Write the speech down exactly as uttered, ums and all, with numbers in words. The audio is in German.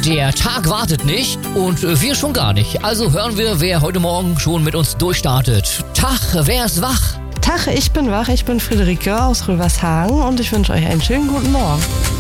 Der Tag wartet nicht und wir schon gar nicht. Also hören wir, wer heute Morgen schon mit uns durchstartet. Tag, wer ist wach? Tag, ich bin wach, ich bin Friederike aus Rövershagen und ich wünsche euch einen schönen guten Morgen.